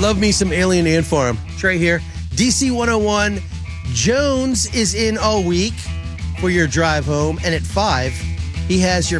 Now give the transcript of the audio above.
love me some Alien Ant Farm. Trey here. DC 101. Jones is in all week for your drive home. And at 5, he has your